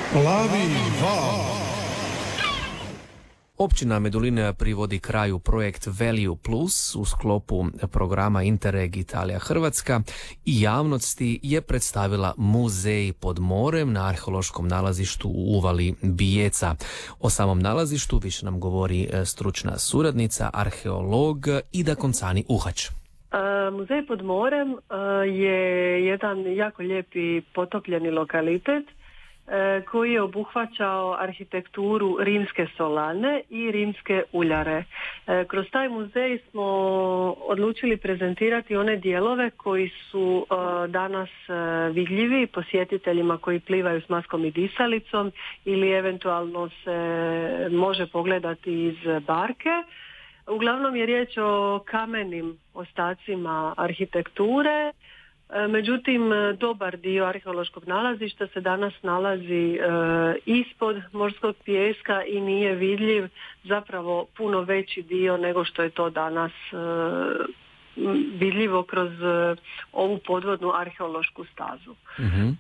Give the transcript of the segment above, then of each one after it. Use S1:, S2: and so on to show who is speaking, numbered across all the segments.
S1: Plavi val.
S2: Općina Medulin privodi kraju projekt Value Plus u sklopu programa Interreg Italija-Hrvatska i javnosti je predstavila muzej pod morem na arheološkom nalazištu u uvali Bijeca. O samom nalazištu više nam govori stručna suradnica, arheolog Ida Koncani-Uhać.
S3: Muzej pod morem je jedan jako lijepi potopljeni lokalitet koji je obuhvaćao arhitekturu rimske solane i rimske uljare. Kroz taj muzej smo odlučili prezentirati one dijelove koji su danas vidljivi posjetiteljima koji plivaju s maskom i disalicom ili eventualno se može pogledati iz barke. Uglavnom je riječ o kamenim ostacima arhitekture. Međutim, dobar dio arheološkog nalazišta se danas nalazi ispod morskog pijeska i nije vidljiv, zapravo puno veći dio nego što je to danas vidljivo kroz ovu podvodnu arheološku stazu.
S2: Mm-hmm.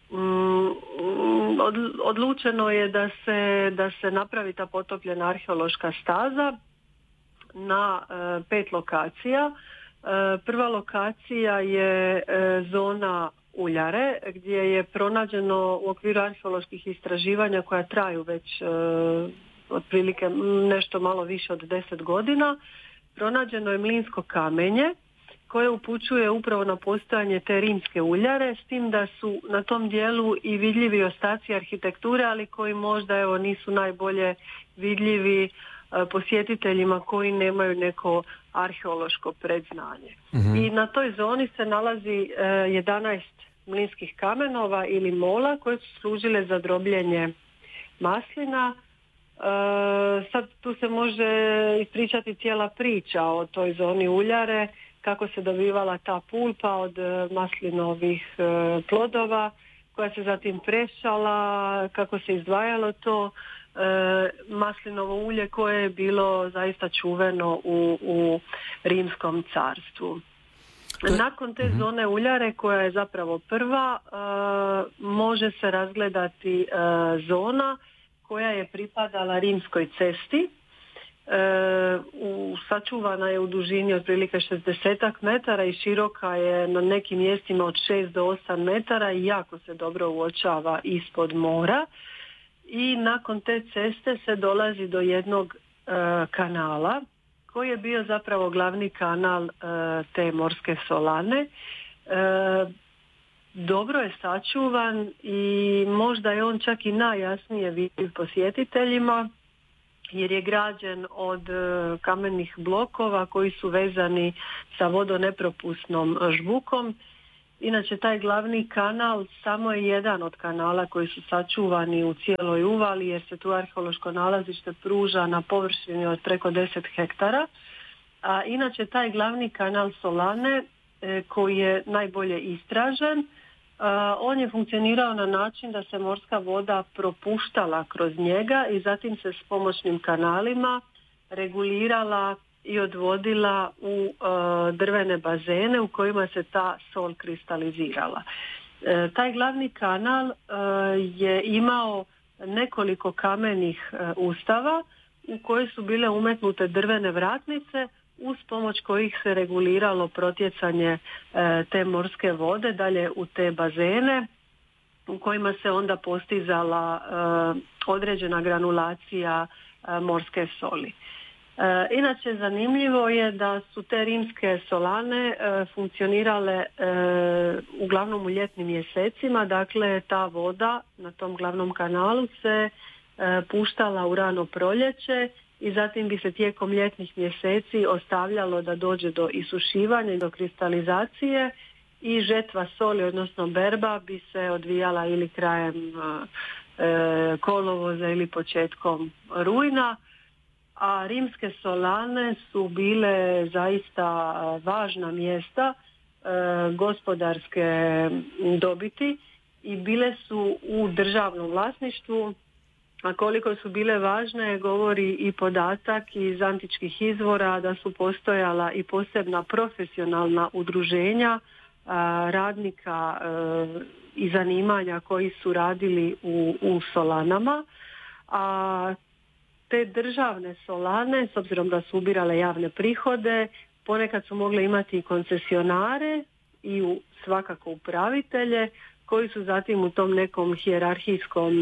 S3: Odlučeno je da se napravi ta potopljena arheološka staza na 5 lokacija. Prva lokacija je zona uljare gdje je pronađeno u okviru arheoloških istraživanja koja traju već otprilike nešto malo više od 10 godina. Pronađeno je mlinsko kamenje koje upućuje upravo na postojanje te rimske uljare, s tim da su na tom dijelu i vidljivi ostaci arhitekture, ali koji možda nisu najbolje vidljivi posjetiteljima koji nemaju neko arheološko predznanje. Mm-hmm. I na toj zoni se nalazi 11 mlinskih kamenova ili mola koje su služile za drobljenje maslina. Sad tu se može ispričati cijela priča o toj zoni uljare, kako se dobivala ta pulpa od maslinovih plodova koja se zatim prešala, kako se izdvajalo to maslinovo ulje koje je bilo zaista čuveno u Rimskom carstvu. Nakon te zone uljare koja je zapravo prva, može se razgledati zona koja je pripadala Rimskoj cesti. Sačuvana je u dužini otprilike 60 metara i široka je na nekim mjestima od 6 do 8 metara i jako se dobro uočava ispod mora. I nakon te ceste se dolazi do jednog kanala koji je bio zapravo glavni kanal te morske solane. Dobro je sačuvan i možda je on čak i najjasnije vidljiv posjetiteljima jer je građen od kamenih blokova koji su vezani sa vodonepropusnom žbukom. Inače, taj glavni kanal samo je jedan od kanala koji su sačuvani u cijeloj uvali jer se tu arheološko nalazište pruža na površini od preko 10 hektara. A inače, taj glavni kanal Solane koji je najbolje istražen, on je funkcionirao na način da se morska voda propuštala kroz njega i zatim se s pomoćnim kanalima regulirala i odvodila u drvene bazene u kojima se ta sol kristalizirala. Taj glavni kanal je imao nekoliko kamenih ustava u koje su bile umetnute drvene vratnice uz pomoć kojih se reguliralo protjecanje te morske vode dalje u te bazene u kojima se onda postizala određena granulacija morske soli. Inače, zanimljivo je da su te rimske solane funkcionirale uglavnom u ljetnim mjesecima, dakle ta voda na tom glavnom kanalu se puštala u rano proljeće i zatim bi se tijekom ljetnih mjeseci ostavljalo da dođe do isušivanja i do kristalizacije i žetva soli, odnosno berba, bi se odvijala ili krajem kolovoza ili početkom rujna. A rimske solane su bile zaista važna mjesta gospodarske dobiti i bile su u državnom vlasništvu, a koliko su bile važne govori i podatak iz antičkih izvora da su postojala i posebna profesionalna udruženja radnika i zanimanja koji su radili u solanama, a te državne solane, s obzirom da su ubirale javne prihode, ponekad su mogle imati i koncesionare i svakako upravitelje koji su zatim u tom nekom hijerarhijskom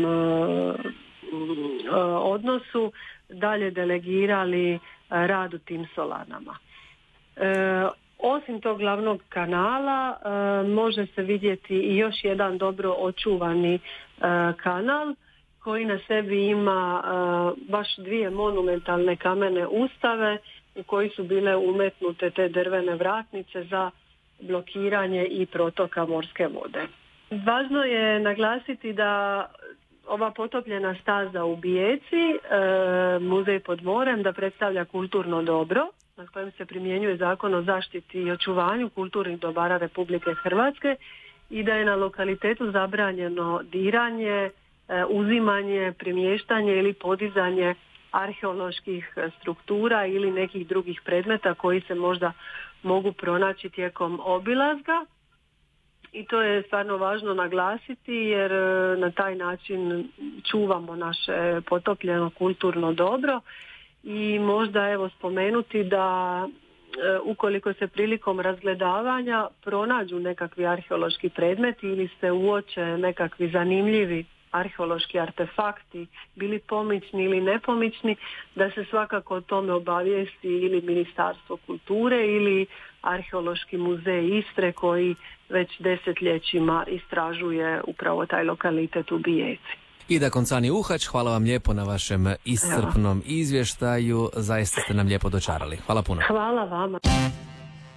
S3: odnosu dalje delegirali rad u tim solanama. Osim tog glavnog kanala može se vidjeti i još jedan dobro očuvani kanal koji na sebi ima baš dvije monumentalne kamene ustave u koji su bile umetnute te drvene vratnice za blokiranje i protoka morske vode. Važno je naglasiti da ova potopljena staza u Bijeci, muzej pod morem, da predstavlja kulturno dobro na kojem se primjenjuje Zakon o zaštiti i očuvanju kulturnih dobara Republike Hrvatske i da je na lokalitetu zabranjeno diranje, uzimanje, premještanje ili podizanje arheoloških struktura ili nekih drugih predmeta koji se možda mogu pronaći tijekom obilazga. I to je stvarno važno naglasiti jer na taj način čuvamo naše potopljeno kulturno dobro i možda evo spomenuti da ukoliko se prilikom razgledavanja pronađu nekakvi arheološki predmeti ili se uoče nekakvi zanimljivi arheološki artefakti, bili pomični ili nepomični, da se svakako o tome obavijesti ili Ministarstvo kulture ili Arheološki muzej Istre koji već desetljećima istražuje upravo taj lokalitet u Bijeci.
S2: Ida Koncani Uhać, hvala vam lijepo na vašem iscrpnom izvještaju, zaista ste nam lijepo dočarali. Hvala puno.
S3: Hvala vama.